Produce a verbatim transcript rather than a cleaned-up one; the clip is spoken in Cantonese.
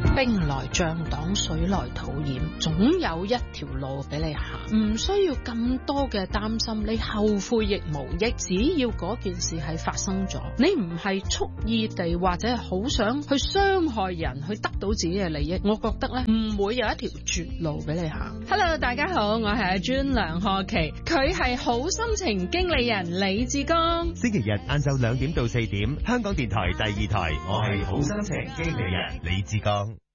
兵來將擋，水來土掩，總有一條路俾你行，唔需要咁多嘅擔心，你後悔亦無益。只要嗰件事係發生咗，你唔係蓄意地或者係好想去傷害人，去得到自己嘅利益，我覺得咧唔會有一條絕路俾你行。Hello， 大家好，我係阿專梁賀琪，佢係好心情經理人李志剛。 星期日晏晝兩點到四點，香港電台第二台，我係好心情經理人李志剛。